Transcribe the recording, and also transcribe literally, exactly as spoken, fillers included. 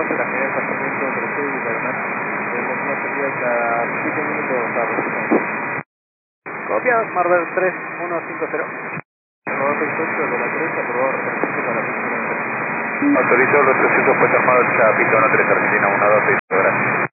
José, la general departamento de Trece y Bernal. Tenemos una salida cada siete minutos a Rosita. Copias, Marvel tres uno cinco cero. Rodó perfecto de la tres, aprobado reconocimiento para la pista. Autorizo los trescientos puestos armados a pista uno tres Argentina uno dos seis, gracias.